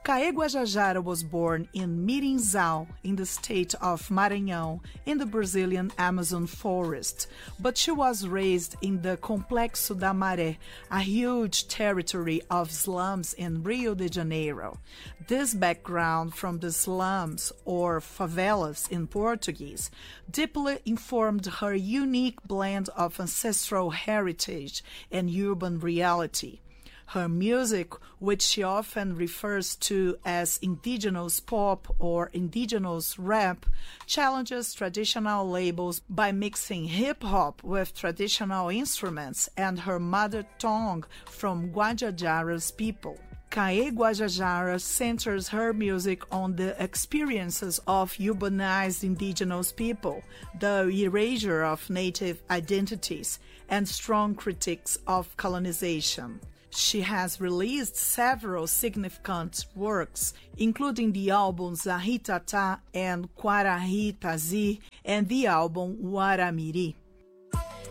Caê Guajajara was born in Mirinzal, in the state of Maranhão, in the Brazilian Amazon forest, but she was raised in the Complexo da Maré, a huge territory of slums in Rio de Janeiro. This background from the slums, or favelas in Portuguese, deeply informed her unique blend of ancestral heritage and urban reality. Her music, which she often refers to as indigenous pop or indigenous rap, challenges traditional labels by mixing hip-hop with traditional instruments and her mother tongue from Guajajara's people. Caê Guajajara centers her music on the experiences of urbanized indigenous people, the erasure of native identities, and strong critiques of colonization. She has released several significant works, including the albums Zahitatá and Quarahi Tazi and the album Waramiri.